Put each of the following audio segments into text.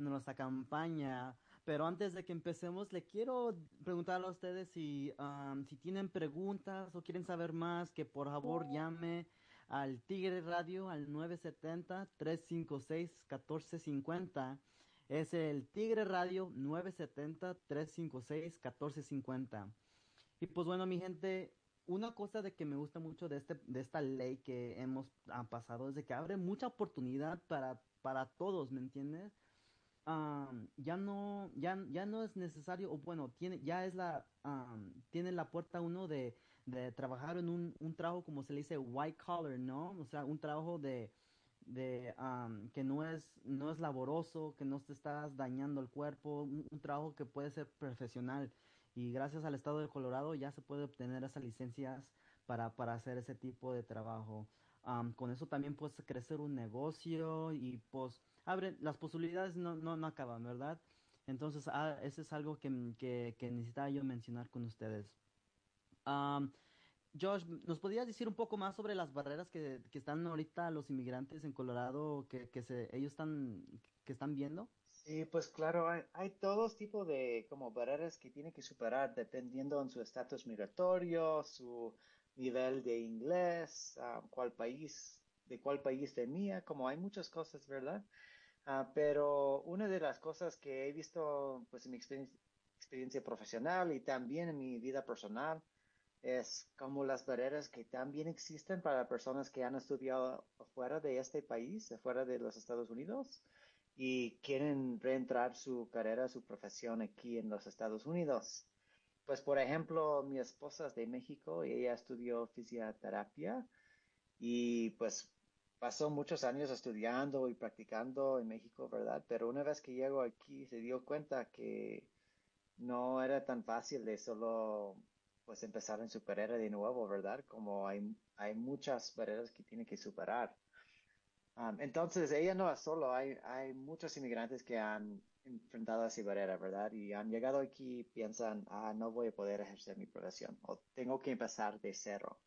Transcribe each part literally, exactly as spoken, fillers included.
nuestra campaña. Pero antes de que empecemos, le quiero preguntar a ustedes si, am, si tienen preguntas o quieren saber más, que por favor llame al Tigre Radio al nueve siete cero, tres cinco seis, uno cuatro cinco cero. Es el Tigre Radio nueve siete cero, tres cinco seis, uno cuatro cinco cero. Y pues bueno, mi gente, una cosa de que me gusta mucho de este, de esta ley que hemos ah, pasado es de que abre mucha oportunidad para, para todos, ¿me entiendes? Am, ya no, ya, ya no es necesario, o bueno, tiene, ya es la, am, tiene la puerta uno de, de trabajar en un, un trabajo como se le dice white collar, ¿no? O sea, un trabajo de, de am, que no es, no es laboroso, que no te estás dañando el cuerpo, un, un trabajo que puede ser profesional. Y gracias al estado de Colorado ya se puede obtener esas licencias para, para hacer ese tipo de trabajo. Am, con eso también puedes crecer un negocio y pues abre, las posibilidades no, no, no acaban, ¿verdad? Entonces, ah, eso es algo que, que, que necesitaba yo mencionar con ustedes. Am, Josh, ¿nos podrías decir un poco más sobre las barreras que, que están ahorita los inmigrantes en Colorado que, que se, ellos están, que están viendo? Sí, pues claro, hay, hay todos tipos de como barreras que tiene que superar dependiendo en su estatus migratorio, su nivel de inglés, ah, cuál país, de cuál país venía, como hay muchas cosas, ¿verdad? Ah, pero una de las cosas que he visto pues en mi experien- experiencia profesional y también en mi vida personal es como las barreras que también existen para personas que han estudiado fuera de este país, fuera de los Estados Unidos, y quieren reentrar su carrera, su profesión aquí en los Estados Unidos. Pues, por ejemplo, mi esposa es de México y ella estudió fisioterapia y pues pasó muchos años estudiando y practicando en México, ¿verdad? Pero una vez que llegó aquí se dio cuenta que no era tan fácil de solo pues empezar en su carrera de nuevo, ¿verdad? Como hay, hay muchas barreras que tiene que superar. Um, entonces, ella no es solo, hay, hay muchos inmigrantes que han enfrentado esa barrera, ¿verdad? Y han llegado aquí y piensan, ah, no voy a poder ejercer mi profesión o tengo que empezar de cero.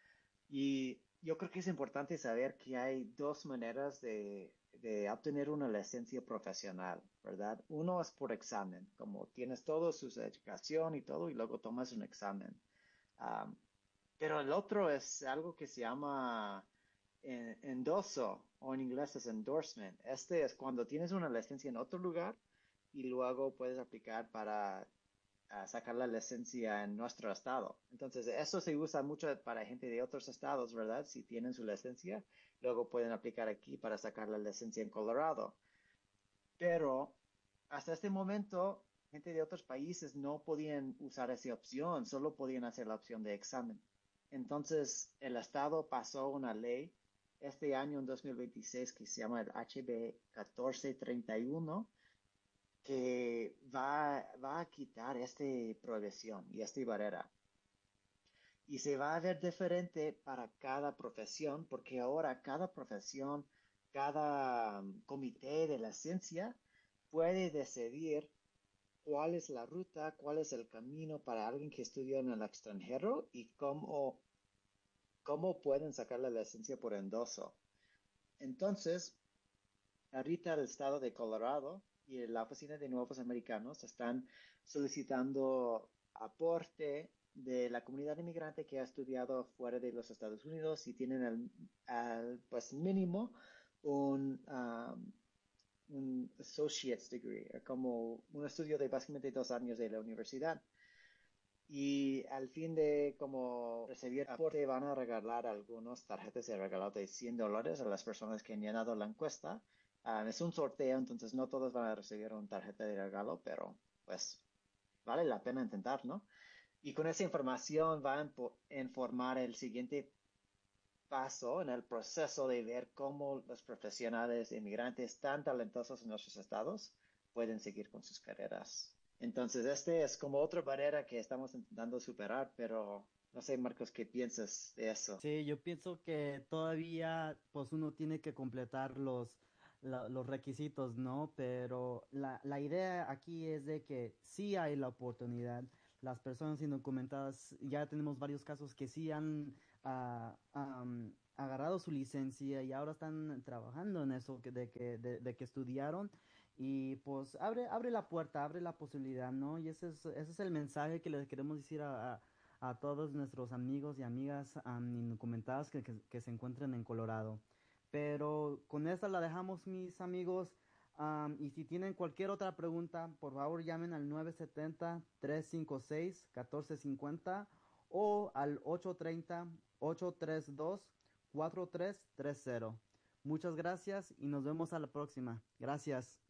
Y yo creo que es importante saber que hay dos maneras de, de obtener una licencia profesional, ¿verdad? Uno es por examen, como tienes toda su educación y todo, y luego tomas un examen. Um, pero el otro es algo que se llama eh, endoso, o en inglés es endorsement. Este es cuando tienes una licencia en otro lugar y luego puedes aplicar para a sacar la licencia en nuestro estado. Entonces, eso se usa mucho para gente de otros estados, ¿verdad? Si tienen su licencia, luego pueden aplicar aquí para sacar la licencia en Colorado. Pero hasta este momento, gente de otros países no podían usar esa opción, solo podían hacer la opción de examen. Entonces, el estado pasó una ley este año, en dos mil veintiséis, que se llama el H B catorce treinta y uno, que va, va a quitar esta prohibición y esta barrera. Y se va a ver diferente para cada profesión, porque ahora cada profesión, cada um, comité de la ciencia puede decidir cuál es la ruta, cuál es el camino para alguien que estudia en el extranjero y cómo, cómo pueden sacar la licencia por endoso. Entonces, ahorita el estado de Colorado y la Oficina de Nuevos Americanos están solicitando aporte de la comunidad inmigrante que ha estudiado fuera de los Estados Unidos y tienen al, al, pues mínimo un, um, un associate's degree, como un estudio de básicamente dos años de la universidad. Y al fin de como recibir aporte van a regalar algunos tarjetas de regalo de cien dólares a las personas que han llenado la encuesta. Ah, es un sorteo, entonces no todos van a recibir una tarjeta de regalo, pero pues vale la pena intentar, ¿no? Y con esa información van a informar el siguiente paso en el proceso de ver cómo los profesionales inmigrantes tan talentosos en nuestros estados pueden seguir con sus carreras. Entonces, este es como otra barrera que estamos intentando superar, pero no sé, Marcos, ¿qué piensas de eso? Sí, yo pienso que todavía pues uno tiene que completar los, la- los requisitos, ¿no? Pero la, la idea aquí es de que sí hay la oportunidad. Las personas indocumentadas, ya tenemos varios casos que sí han ah, am, agarrado su licencia y ahora están trabajando en eso que, de que, de, de que estudiaron y pues abre, abre la puerta, abre la posibilidad, ¿no? Y ese es, ese es el mensaje que les queremos decir a, a- a todos nuestros amigos y amigas am, indocumentadas que, que, que se encuentren en Colorado. Pero con esta la dejamos, mis amigos. Am, y si tienen cualquier otra pregunta, por favor llamen al nueve siete cero, tres cinco seis, uno cuatro cinco cero o al ocho tres cero, ocho tres dos, cuatro tres tres cero. Muchas gracias y nos vemos a la próxima. Gracias.